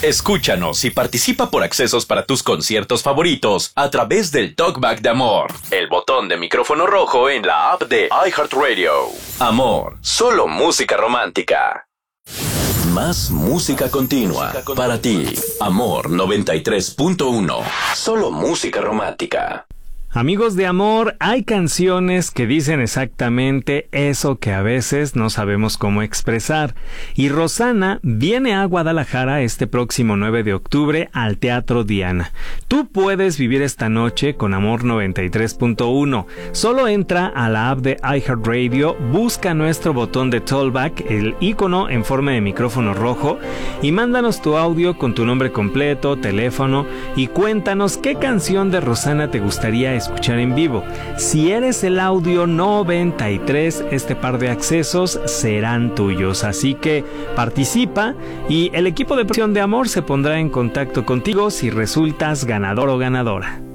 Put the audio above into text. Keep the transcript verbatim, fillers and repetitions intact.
Escúchanos y participa por accesos para tus conciertos favoritos a través del Talkback de Amor, el botón de micrófono rojo en la app de iHeartRadio. Amor, solo música romántica. Más música continua para ti. Amor noventa y tres punto uno. Solo música romántica. Amigos de Amor, hay canciones que dicen exactamente eso que a veces no sabemos cómo expresar. Y Rosana viene a Guadalajara este próximo nueve de octubre al Teatro Diana. Tú puedes vivir esta noche con Amor noventa y tres punto uno. Solo entra a la app de iHeartRadio, busca nuestro botón de Talkback, el icono en forma de micrófono rojo, y mándanos tu audio con tu nombre completo, teléfono, y cuéntanos qué canción de Rosana te gustaría escuchar en vivo. Si eres el audio noventa y tres, este par de accesos serán tuyos, así que participa y el equipo de producción de Amor se pondrá en contacto contigo si resultas ganador o ganadora.